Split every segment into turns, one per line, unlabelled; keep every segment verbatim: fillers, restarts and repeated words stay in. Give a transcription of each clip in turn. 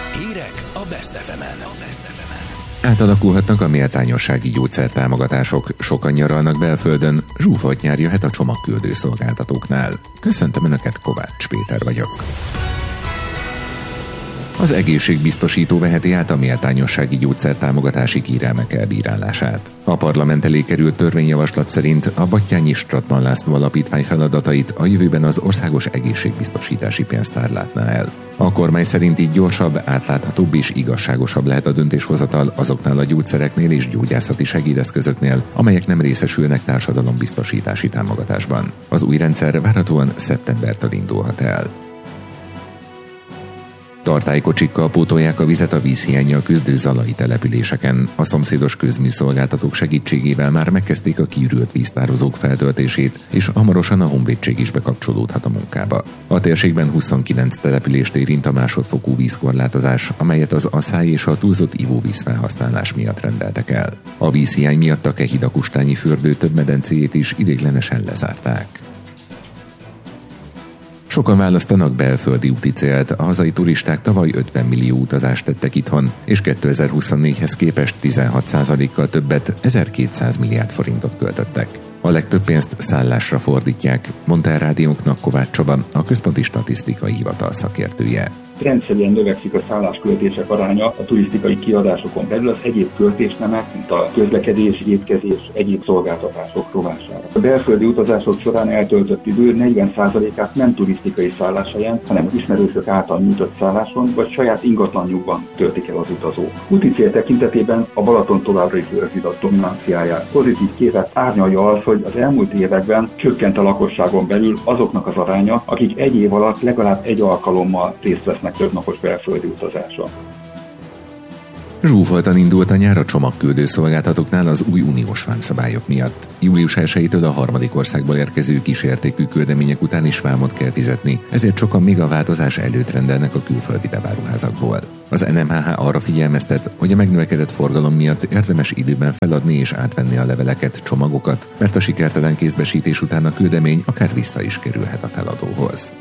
Hírek a Best ef emen.
Átalakulhatnak a méltányossági gyógyszertámogatások, sokan nyaralnak belföldön, zsúfolt nyár jöhet a csomagküldő szolgáltatóknál. Köszöntöm Önöket, Kovács Péter vagyok. Az egészségbiztosító veheti át a méltányossági gyógyszertámogatási kérelmek elbírálását. A parlament elé került törvényjavaslat szerint a Batthyány-Strattmann László Alapítvány feladatait a jövőben az Országos Egészségbiztosítási Pénztár látná el. A kormány szerint így gyorsabb, átláthatóbb és igazságosabb lehet a döntéshozatal azoknál a gyógyszereknél és gyógyászati segédeszközöknél, amelyek nem részesülnek társadalombiztosítási támogatásban. Az új rendszer várhatóan szeptembertől indulhat el. Tartálykocsikkal pótolják a vizet a vízhiánnyal küzdő zalai településeken. A szomszédos közműszolgáltatók segítségével már megkezdték a kiürült víztározók feltöltését, és hamarosan a honvédség is bekapcsolódhat a munkába. A térségben huszonkilenc települést érint a másodfokú vízkorlátozás, amelyet az aszály és a túlzott ivóvíz felhasználás miatt rendeltek el. A vízhiány miatt a Kehida-Kustányi fürdő több medencéjét is ideiglenesen lezárták. Sokan választanak belföldi úti célt, a hazai turisták tavaly ötven millió utazást tettek itthon, és kétezer-huszonnégyhez képest tizenhat százalékkal többet, ezerkétszáz milliárd forintot költöttek. A legtöbb pénzt szállásra fordítják, mondta el rádiónknak Kovács Csaba, a Központi Statisztikai Hivatal szakértője.
Rendszerűen növekszik a szállásköltések aránya a turisztikai kiadásokon belül az egyéb költésnemek, mint a közlekedés, étkezés, egyéb szolgáltatások rovására. A belföldi utazások során eltöltött idő negyven százalékát nem turisztikai szállás helyen, hanem ismerősök által nyújtott szálláson vagy saját ingatlanjukban töltik el az utazók. Úti cél tekintetében a Balaton továbbra is őrzi a dominanciáját. Pozitív képet árnyalja az, hogy az elmúlt években csökkent a lakosságon belül azoknak az aránya, akik egy év alatt legalább egy alkalommal részt vesznek többnapos belföldi utazásra.
Zsúfoltan indult a nyár a csomagküldő szolgáltatóknál az új uniós vámszabályok miatt. július elsejétől a harmadik országból érkező kísértékű küldemények után is vámot kell fizetni, ezért sokan még a változás előtt rendelnek a külföldi bevásárlóházakból. Az en em há há arra figyelmeztet, hogy a megnövekedett forgalom miatt érdemes időben feladni és átvenni a leveleket, csomagokat, mert a sikertelen kézbesítés után a küldemény akár vissza is kerülhet a feladóhoz.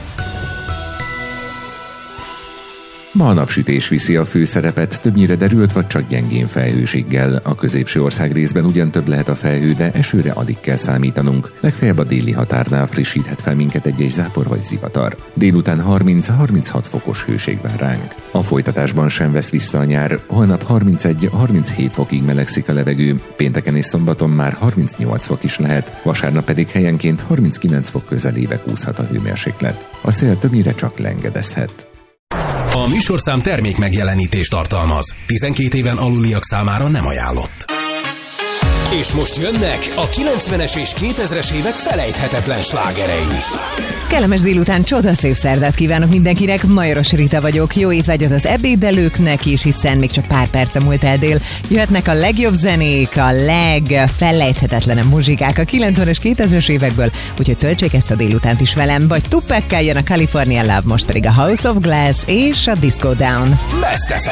Ma a napsütés viszi a főszerepet, többnyire derült vagy csak gyengén felhőséggel. A középső ország részben ugyan több lehet a felhő, de esőre alig kell számítanunk. Legfeljebb a déli határnál frissíthet fel minket egy-egy zápor vagy zivatar. Délután harminc-harminchat fokos hőség vár ránk. A folytatásban sem vesz vissza a nyár, holnap harmincegy-harminchét fokig melegszik a levegő, pénteken és szombaton már harmincnyolc fok is lehet, vasárnap pedig helyenként harminckilenc fok közelébe kúszhat a hőmérséklet. A szél többnyire csak lengedezhet.
A műsorszám termék megjelenítést tartalmaz. tizenkét éven aluliak számára nem ajánlott. És most jönnek a kilencvenes és kétezres évek felejthetetlen slágerei.
Kellemes délután, csodaszép szerdát kívánok mindenkinek, Majoros Rita vagyok. Jó étvágyat az ebédelőknek is, hiszen még csak pár perce múlt el dél. Jöhetnek a legjobb zenék, a legfelejthetetlenebb muzsikák a kilencvenes, kétezres évekből, úgyhogy töltsék ezt a délutánt is velem, vagy Tupac-kel jön a California Love, most pedig a House of Glass és a Disco Down.
Best ef